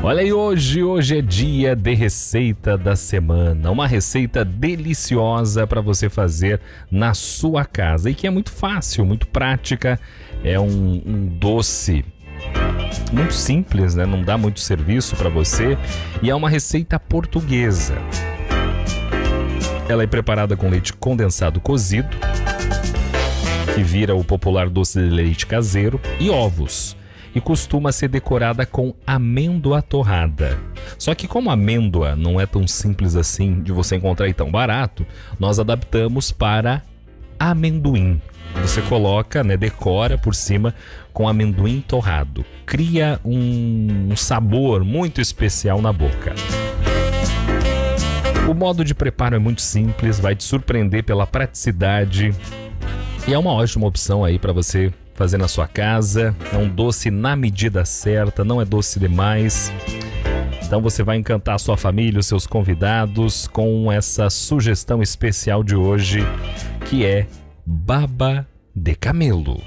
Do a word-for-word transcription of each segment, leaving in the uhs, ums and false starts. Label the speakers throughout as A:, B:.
A: Olha aí, hoje, hoje é dia de receita da semana. Uma receita deliciosa para você fazer na sua casa e que é muito fácil, muito prática. É um, um doce muito simples, né? Não dá muito serviço para você e é uma receita portuguesa. Ela é preparada com leite condensado cozido, que vira o popular doce de leite caseiro, e ovos. E costuma ser decorada com amêndoa torrada. Só que como a amêndoa não é tão simples assim de você encontrar e tão barato, nós adaptamos para amendoim. Você coloca, né, decora por cima com amendoim torrado. Cria um, um sabor muito especial na boca. O modo de preparo é muito simples, vai te surpreender pela praticidade e é uma ótima opção aí para você fazer na sua casa. É um doce na medida certa, não é doce demais. Então você vai encantar a sua família, os seus convidados com essa sugestão especial de hoje, que é baba de camelo.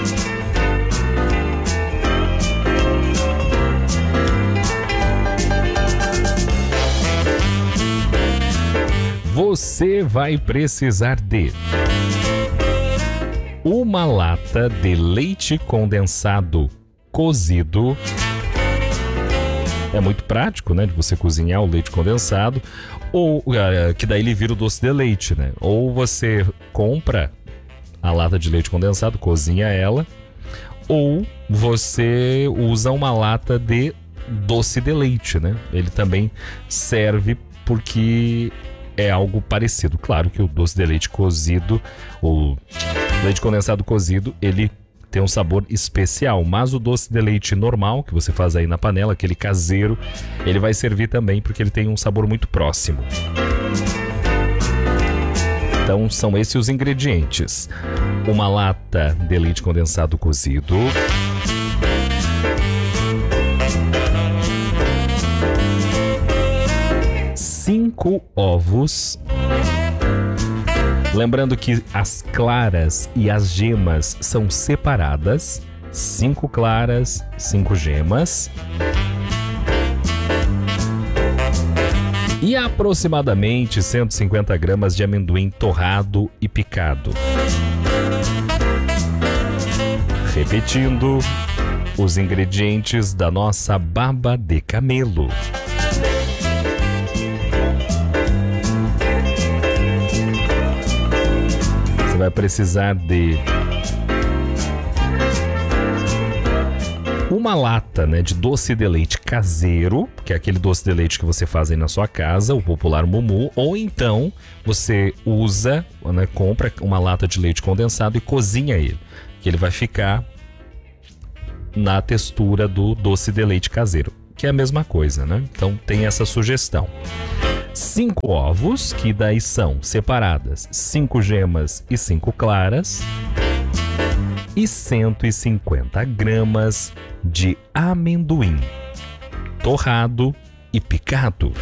A: Você vai precisar de uma lata de leite condensado cozido. É muito prático, né, de você cozinhar o leite condensado, ou que daí ele vira o doce de leite, né? Ou você compra a lata de leite condensado, cozinha ela, ou você usa uma lata de doce de leite, né? Ele também serve porque é algo parecido. Claro que o doce de leite cozido, o leite condensado cozido, ele tem um sabor especial, mas o doce de leite normal, que você faz aí na panela, aquele caseiro, ele vai servir também porque ele tem um sabor muito próximo. Então são esses os ingredientes: uma lata de leite condensado cozido, cinco ovos. Lembrando que as claras e as gemas são separadas. Cinco claras, cinco gemas. E aproximadamente cento e cinquenta gramas de amendoim torrado e picado. Repetindo, os ingredientes da nossa baba de camelo. Vai precisar de uma lata, né, de doce de leite caseiro, que é aquele doce de leite que você faz aí na sua casa, o popular Mumu, ou então você usa, né, compra uma lata de leite condensado e cozinha ele, que ele vai ficar na textura do doce de leite caseiro, que é a mesma coisa, né? Então tem essa sugestão. Cinco ovos, que daí são separadas cinco gemas e cinco claras, e cento e cinquenta gramas de amendoim torrado e picado.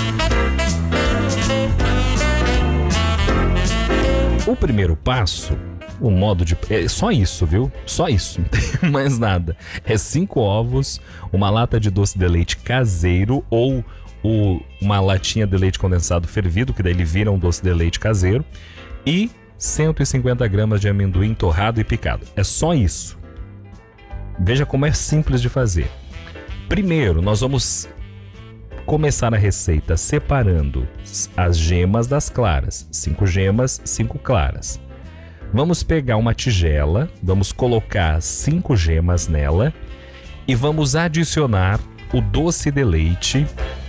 A: O primeiro passo, o modo de... é só isso, viu? Só isso, não tem mais nada. É cinco ovos, uma lata de doce de leite caseiro ou O, uma latinha de leite condensado fervido, que daí ele vira um doce de leite caseiro, e cento e cinquenta gramas de amendoim torrado e picado. É só isso. Veja como é simples de fazer. Primeiro, nós vamos começar a receita separando as gemas das claras. Cinco gemas, cinco claras. Vamos pegar uma tigela, vamos colocar cinco gemas nela e vamos adicionar o doce de leite.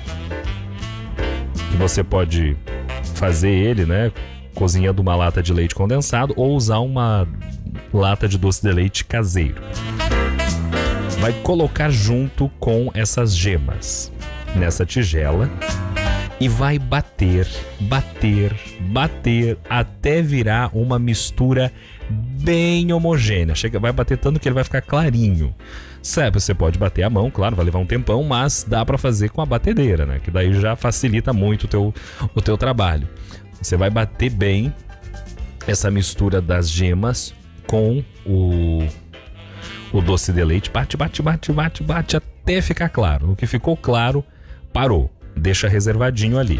A: Você pode fazer ele, né, cozinhando uma lata de leite condensado ou usar uma lata de doce de leite caseiro. Vai colocar junto com essas gemas nessa tigela e vai bater, bater, bater até virar uma mistura bem homogênea. Chega, vai bater tanto que ele vai ficar clarinho. Sabe, você pode bater à mão, claro, vai levar um tempão, mas dá para fazer com a batedeira, né? Que daí já facilita muito o teu, o teu trabalho. Você vai bater bem essa mistura das gemas com o, o doce de leite, bate, bate, bate, bate, bate, até ficar claro. No que ficou claro, parou. Deixa reservadinho ali.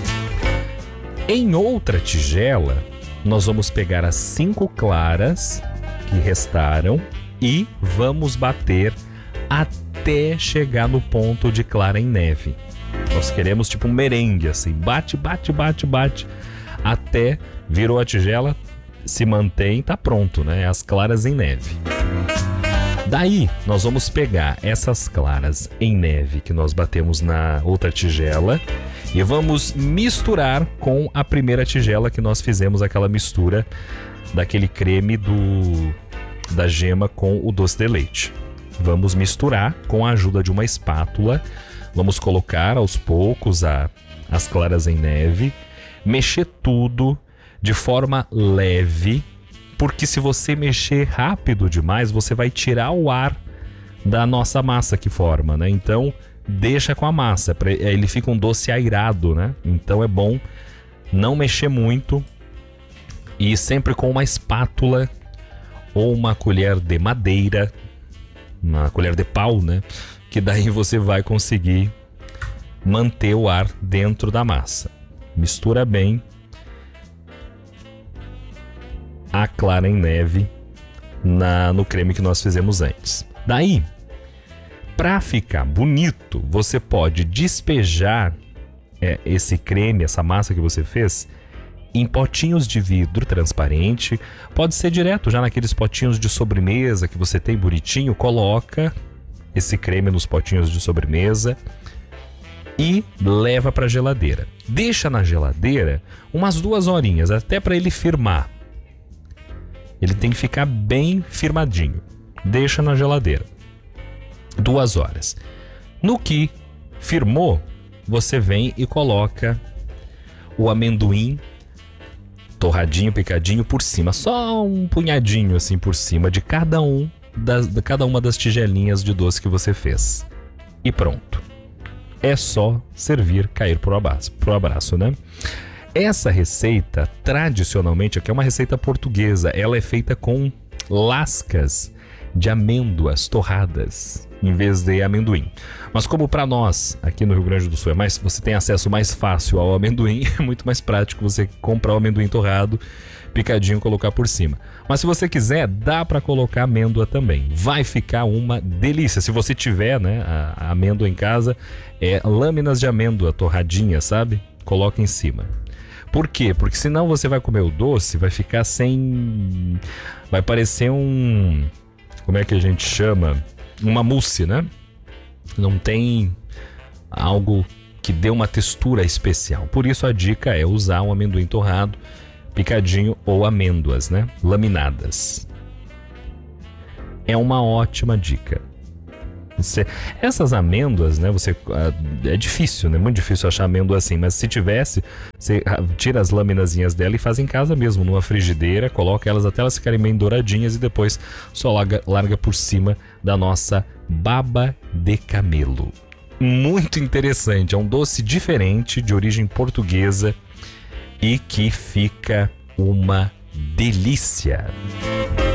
A: Em outra tigela, nós vamos pegar as cinco claras que restaram e vamos bater até chegar no ponto de clara em neve. Nós queremos tipo um merengue, assim. Bate, bate, bate, bate, até virou a tigela, se mantém, tá pronto, né? As claras em neve. Daí, nós vamos pegar essas claras em neve que nós batemos na outra tigela e vamos misturar com a primeira tigela que nós fizemos aquela mistura daquele creme do, da gema com o doce de leite. Vamos misturar com a ajuda de uma espátula. Vamos colocar aos poucos a, as claras em neve, mexer tudo de forma leve, porque se você mexer rápido demais, você vai tirar o ar da nossa massa que forma, né? Então, deixa com a massa, ele fica um doce airado, né? Então é bom não mexer muito e sempre com uma espátula ou uma colher de madeira, uma colher de pau, né? Que daí você vai conseguir manter o ar dentro da massa. Mistura bem a clara em neve na, no creme que nós fizemos antes. Daí, para ficar bonito, você pode despejar é, esse creme, essa massa que você fez, em potinhos de vidro transparente. Pode ser direto já naqueles potinhos de sobremesa que você tem bonitinho. Coloca esse creme nos potinhos de sobremesa e leva para a geladeira. Deixa na geladeira umas duas horinhas, até para ele firmar. Ele tem que ficar bem firmadinho. Deixa na geladeira duas horas. No que firmou, você vem e coloca o amendoim torradinho, picadinho por cima. Só um punhadinho assim por cima de cada um das, de cada uma das tigelinhas de doce que você fez. E pronto. É só servir, cair pro abraço, pro abraço, né? Essa receita, tradicionalmente, aqui é uma receita portuguesa. Ela é feita com lascas de amêndoas torradas, em vez de amendoim. Mas como para nós, aqui no Rio Grande do Sul, é mais, você tem acesso mais fácil ao amendoim, é muito mais prático você comprar o amendoim torrado, picadinho e colocar por cima. Mas se você quiser, dá para colocar amêndoa também. Vai ficar uma delícia. Se você tiver, né, a, a amêndoa em casa, é lâminas de amêndoa torradinha, sabe? Coloca em cima. Por quê? Porque senão você vai comer o doce, vai ficar sem... Vai parecer um... Como é que a gente chama? Uma mousse, né? Não tem algo que dê uma textura especial. Por isso a dica é usar um amendoim torrado, picadinho ou amêndoas, né? Laminadas. É uma ótima dica. Você, essas amêndoas, né? Você, é difícil, né? Muito difícil achar amêndoa assim, mas se tivesse, você tira as laminazinhas dela e faz em casa mesmo, numa frigideira, coloca elas até elas ficarem bem douradinhas e depois só larga, larga por cima da nossa baba de camelo. Muito interessante, é um doce diferente, de origem portuguesa e que fica uma delícia.